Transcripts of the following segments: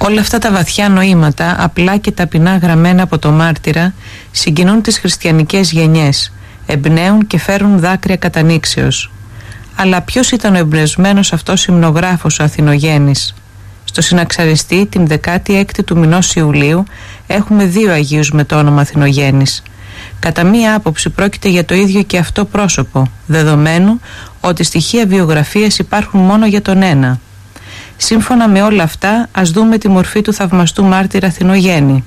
Όλα αυτά τα βαθιά νοήματα, απλά και ταπεινά γραμμένα από το μάρτυρα, συγκινούν τις χριστιανικές γενιές, εμπνέουν και φέρουν δάκρυα κατανήξεως. Αλλά ποιος ήταν ο εμπνευσμένος αυτός υμνογράφος, ο Αθηνογέννης? Στο Συναξαριστή, την 16η του μηνός Ιουλίου, έχουμε 2 Αγίους με το όνομα Αθηνογέννης. Κατά μία άποψη πρόκειται για το ίδιο και αυτό πρόσωπο, δεδομένου ότι στοιχεία βιογραφίας υπάρχουν μόνο για τον ένα. Σύμφωνα με όλα αυτά, ας δούμε τη μορφή του θαυμαστού μάρτυρα Αθηνογέννη.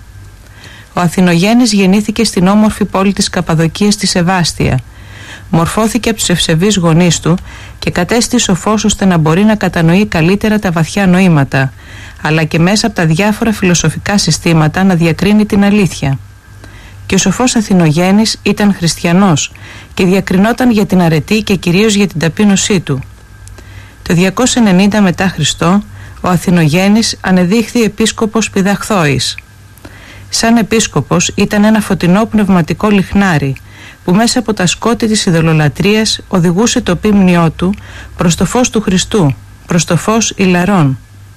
Ο Αθηνογέννης γεννήθηκε στην όμορφη πόλη της Καπαδοκίας, στη Σεβάστια. Μορφώθηκε από τους ευσεβείς γονείς του και κατέστη σοφός ώστε να μπορεί να κατανοεί καλύτερα τα βαθιά νοήματα, αλλά και μέσα από τα διάφορα φιλοσοφικά συστήματα να διακρίνει την αλήθεια. Και ο σοφός Αθηνογέννης ήταν χριστιανός και διακρινόταν για την αρετή και κυρίως για την ταπείνωσή του. Το 290 μετά Χριστό, ο Αθηνογέννης ανεδείχθη επίσκοπος Πηδαχθόης. Σαν επίσκοπος ήταν ένα φωτεινό πνευματικό λιχνάρι που μέσα από τα σκότη της ειδωλολατρίας οδηγούσε το πίμνιό του προς το φως του Χριστού, προς το φως ηλαρών.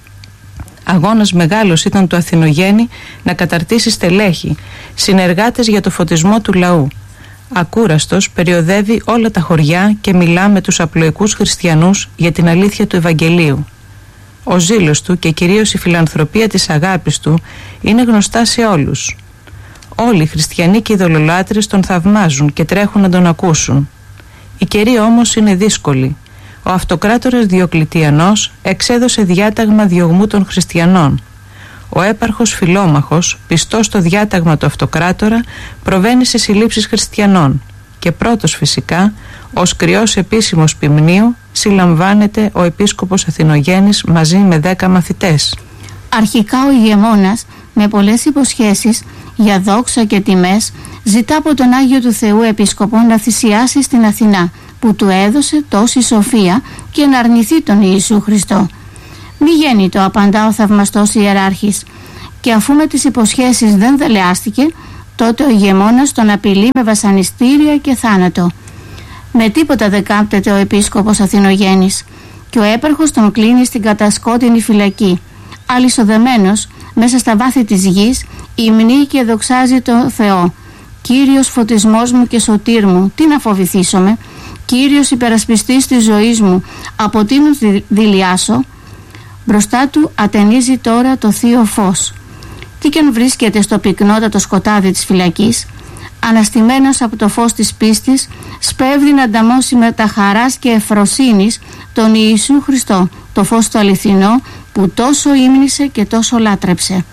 Αγώνας μεγάλος ήταν του Αθηνογέννη να καταρτήσει στελέχη, συνεργάτες για το φωτισμό του λαού. Ακούραστος περιοδεύει όλα τα χωριά και μιλά με τους απλοϊκούς χριστιανούς για την αλήθεια του Ευαγγελίου. Ο ζήλος του και κυρίως η φιλανθρωπία της αγάπης του είναι γνωστά σε όλους. Όλοι οι χριστιανοί και οι ειδωλολάτρες τον θαυμάζουν και τρέχουν να τον ακούσουν. Η καιρή όμως είναι δύσκολη. Ο αυτοκράτορας Διοκλητιανός εξέδωσε διάταγμα διωγμού των χριστιανών. Ο έπαρχος Φιλόμαχος, πιστός στο διάταγμα του αυτοκράτορα, προβαίνει σε συλλήψεις χριστιανών και πρώτος φυσικά, ως κρυός επίσημος ποιμνίου, συλλαμβάνεται ο επίσκοπος Αθηνογέννης μαζί με 10 μαθητές. Αρχικά ο ηγεμόνας, με πολλές υποσχέσεις για δόξα και τιμές, ζητά από τον Άγιο του Θεού Επίσκοπο να θυσιάσει στην Αθηνά, που του έδωσε τόση σοφία, και να αρνηθεί τον Ιησού Χριστό. Μη γέννητο, απαντά ο θαυμαστός ιεράρχης, και αφού με τις υποσχέσεις δεν δελεάστηκε, τότε ο ηγεμόνας τον απειλεί με βασανιστήρια και θάνατο. Με τίποτα δεν κάπτεται ο επίσκοπος Αθηνογέννης και ο έπαρχος τον κλείνει στην κατασκότεινη φυλακή. Αλυσοδεμένος μέσα στα βάθη της γης, υμνεί και δοξάζει τον Θεό. Κύριος φωτισμός μου και σωτήρ μου, τι να φοβηθήσομαι? Κύριος υπερασπιστής της ζωής μου, από τι να δηλιάσω? Μπροστά του ατενίζει τώρα το θείο φως. Τι κι αν βρίσκεται στο πυκνότατο σκοτάδι της φυλακής, αναστημένος από το φως της πίστης, σπέβδει να ανταμώσει με τα χαράς και ευφροσύνης τον Ιησού Χριστό, το φως του αληθινό που τόσο ύμνησε και τόσο λάτρεψε.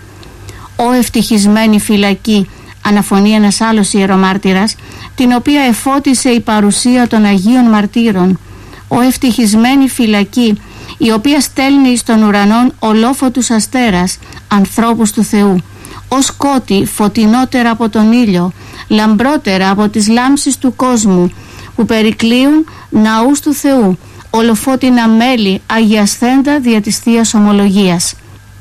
«Ω ευτυχισμένη φυλακή», αναφωνεί ένας άλλος ιερομάρτυρας, την οποία εφώτισε η παρουσία των Αγίων Μαρτύρων. «Ω ευτυχισμένη φυλακή, η οποία στέλνει στον ουρανόν ολόφωτους αστέρας, ανθρώπους του Θεού, ως σκότη φωτεινότερα από τον ήλιο, λαμπρότερα από τις λάμψεις του κόσμου, που περικλείουν ναούς του Θεού, ολοφώτινα μέλη αγιασθέντα δια της Θείας Ομολογίας».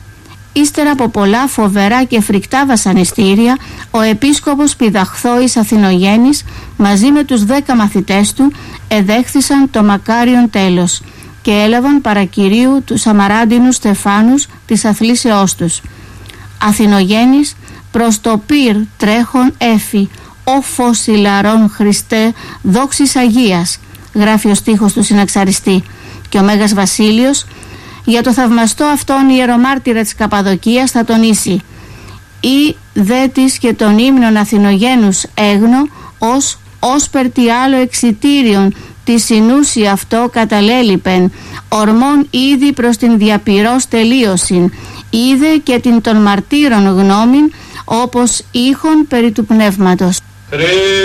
Ύστερα από πολλά φοβερά και φρικτά βασανιστήρια, ο επίσκοπος Πηδαχθόης Αθηνογέννης μαζί με τους 10 μαθητές του εδέχθησαν το μακάριον τέλος και έλαβαν παρακυρίου τους αμαράντινους στεφάνους της αθλήσεώς τους. Αθηνογέννης προς το πυρ τρέχον έφη, «Ω φως ηλαρών Χριστέ, δόξης Αγίας», γράφει ο στίχος του Συναξαριστή, και ο Μέγας Βασίλειος για το θαυμαστό αυτόν ιερομάρτυρα της Καπαδοκίας θα τονίσει: «Ή δε της και των ύμνων Αθηνογένους έγνο, ως περ τι άλλο εξιτήριον τη συνούση αυτό καταλέλειπεν, ορμών ήδη προς την διαπυρός τελείωσιν, είδε και την των μαρτύρων γνώμην, όπως ήχον περί του πνεύματος».